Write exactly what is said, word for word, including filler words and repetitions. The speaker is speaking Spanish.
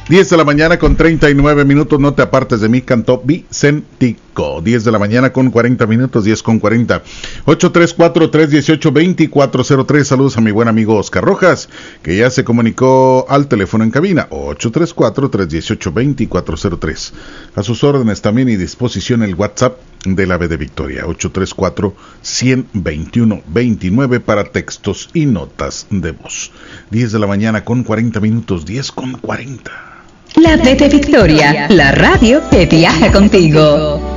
diez de la mañana con treinta y nueve minutos, no te apartes de mí, cantó Vicentico. diez de la mañana con cuarenta minutos, diez con cuarenta. ocho tres cuatro, tres uno ocho, dos cuatro cero tres. Saludos a mi buen amigo Oscar Rojas, que ya se comunicó al teléfono en cabina, ocho tres cuatro, tres uno ocho, dos cuatro cero tres. A sus órdenes también y disposición el WhatsApp del Ave de Victoria, ocho tres cuatro, uno cero dos uno, veintinueve para textos y notas de voz. diez de la mañana con cuarenta minutos, diez con cuarenta. La Ave de Victoria, la radio que viaja contigo.